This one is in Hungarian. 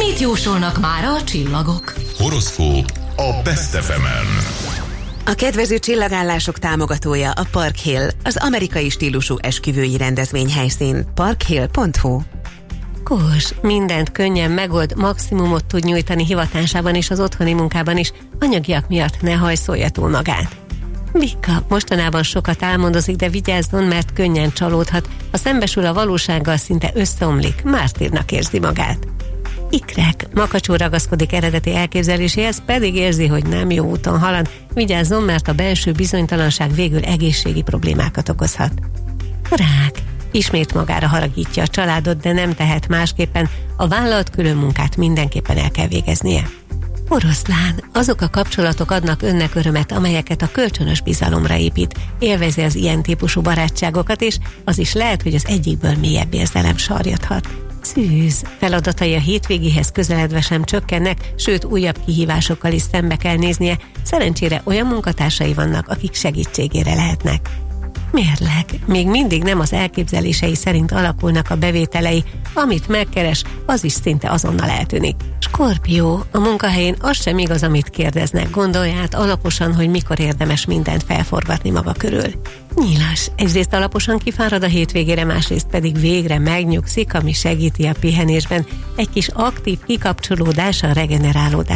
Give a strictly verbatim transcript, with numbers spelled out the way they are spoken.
Mit jósolnak mára a csillagok? Horoszkóp a Best ef emen. A kedvező csillagállások támogatója a Park Hill, az amerikai stílusú esküvői rendezvényhelyszín. parkhill pont hu. Kós, mindent könnyen megold, maximumot tud nyújtani hivatásában és az otthoni munkában is, anyagiak miatt ne hajszolja túl magát. Bika, mostanában sokat álmodozik, de vigyázzon, mert könnyen csalódhat. Ha szembesül a valósággal, szinte összeomlik, mártírnak érzi magát. Ikrek, makacsú ragaszkodik eredeti elképzeléséhez, pedig érzi, hogy nem jó úton halad. Vigyázzon, mert a belső bizonytalanság végül egészségi problémákat okozhat. Rák, ismét magára haragítja a családot, de nem tehet másképpen, a vállalat külön munkát mindenképpen el kell végeznie. Oroszlán, azok a kapcsolatok adnak önnek örömet, amelyeket a kölcsönös bizalomra épít. Élvezi az ilyen típusú barátságokat, és az is lehet, hogy az egyikből mélyebb érzelem sarjadhat. Szűz, feladatai a hétvégéhez közeledve sem csökkennek, sőt újabb kihívásokkal is szembe kell néznie. Szerencsére olyan munkatársai vannak, akik segítségére lehetnek. Mérleg, még mindig nem az elképzelései szerint alakulnak a bevételei, amit megkeres, az is szinte azonnal eltűnik. Skorpió, a munkahelyén az sem igaz, amit kérdeznek, gondolja át alaposan, hogy mikor érdemes mindent felforgatni maga körül. Nyilas, egyrészt alaposan kifárad a hétvégére, másrészt pedig végre megnyugszik, ami segíti a pihenésben. Egy kis aktív kikapcsolódás a regenerálódás